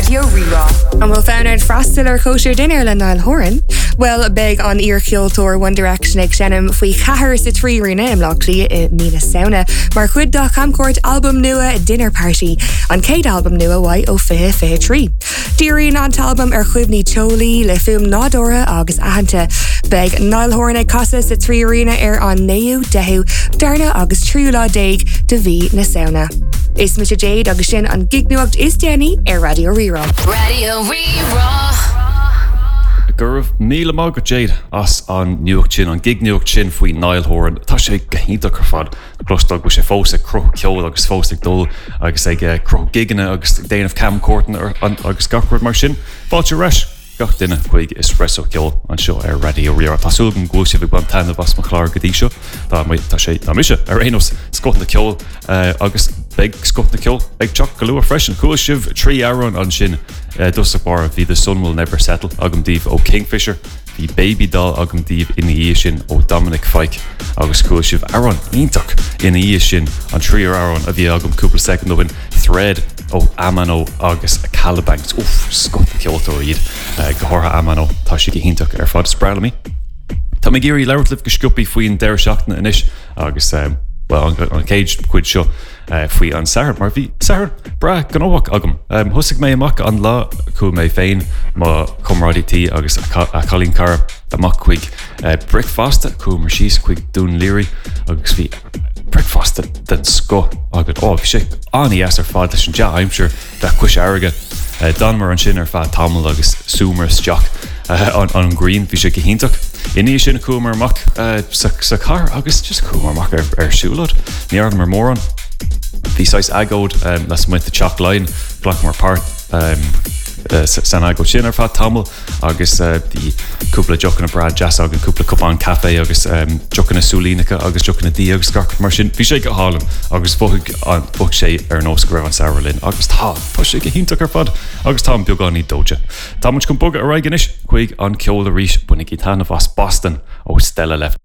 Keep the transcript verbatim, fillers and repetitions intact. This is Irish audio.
Radio Rerá. And we'll find out frastal ar kosher dinner le Niall Horan. Well, big on ear Kiltor One Direction ag Shannon fwy cahar sa trí rina im lochlí i Mina Sauna. Mar chud da camcourt album nua dinner party. An Kate album nua wai o fihe fihe trí. Dírin an album ar chuibní Choli le fum nádora agus ahanta. Beg Niall Horan ag casa sa trí rina ar an neu dehu darna agus triúla deig de bhí na sauna. Is Mister Jade agus sin an gignuacht is Jenny ar Radio Rerá. Radio Rerá. Gurv míle má go Jade as an nuach sin an gig nuach sin faoi Niall Horan. Tá sé gohínta ar fad glostag go sé fós ag croch ceol agus fós ag dul agus ag croch giganna agus déanamh camcortan agus gachward mar sin. Fáilte reis gach duine chuig espresso ceol an seo ar Radio Rerá. Tásúlgan glúisih ag ban tainna bas mar chláir go dtí seo. Tá sé tá mise ar éonos scotna ceol agus big scotna ceol ag teach go luath freisin. Cúil sibh trí áran an sin dus a bar bhí The Sun Will Never Settle agam díobh ó Kingfisher, bhí Baby Doll agam díobh ina dhé sin ó Dominic Fike agus cúil sibh áran ítach ina dhé sin an trí áran a bhí agam cúpla second ó Thread ó Amano agus a Calabanks. Uff, scotna ceoltóir iad go thortha Amano tá si go híntaach ar fad sprála mí. Tá mé géirí leirtlih go sciúpaí faoin deir seachna inis agus um, well, an cage cuid seo uh, faoi an Sahar, mar bhí Sahar bra gan óhach agam. Um, Thusig mé amach an lá chu mé féin má comrádítí agus a cholín car amach chuig uh, breakfasta chu mar síos chuig dún líri agus bhí breakfasta den sco agad ó bhí sé aní as ar fád leis an deá aimsir de cuis airige uh, dan mar an sin ar fád tamil agus súmar steach uh, an, an green bhí sé go híntaach. Iní sin cúmar amach uh, sa, sa car agus just cúmar amach ar, ar siúlad. Ní ar mar mór an. Bhí sais agód um, les muinte teach lein glach mar párt um, uh, san agód sin ar fád tamil agus uh, dí cúpla jocan a brad jazz agin cúpla cupán café agus um, jocan a súlínacha agus jocan a dí agus gach mar sin bhí sé go hálam agus bhuig an bhuig sé ar nós go raibh an saoir linn agus tá tá sé go híntaach ar fad agus tá an beagán í dóide. Tá muid chun bugad a raigenis chuig an ceol a ríis bunig í tanna bhas Boston ó Stella Left.